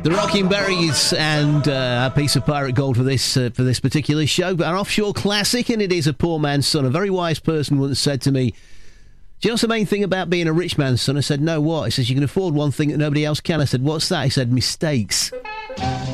The Rocking Berries and a piece of pirate gold for this particular show. An offshore classic, and it is A Poor Man's Son. A very wise person once said to me, do you know what's the main thing about being a rich man's son? I said, no, what? He says, you can afford one thing that nobody else can. I said, what's that? He said, mistakes.